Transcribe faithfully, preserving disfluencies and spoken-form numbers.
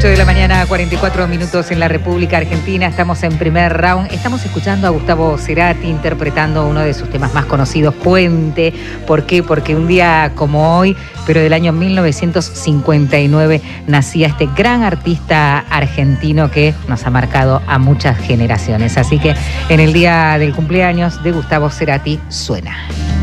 ocho de la mañana, cuarenta y cuatro minutos en la República Argentina. Estamos en primer round. Estamos escuchando a Gustavo Cerati interpretando uno de sus temas más conocidos, Puente. ¿Por qué? Porque un día como hoy, pero del año mil novecientos cincuenta y nueve, nacía este gran artista argentino que nos ha marcado a muchas generaciones. Así que en el día del cumpleaños de Gustavo Cerati suena.